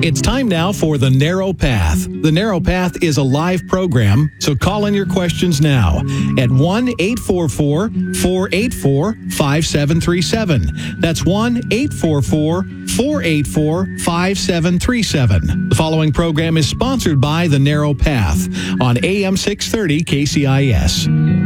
It's time now for The Narrow Path. The Narrow Path is a live program, so call in your questions now at 1-844-484-5737. That's 1-844-484-5737. The following program is sponsored by The Narrow Path on AM 630 KCIS.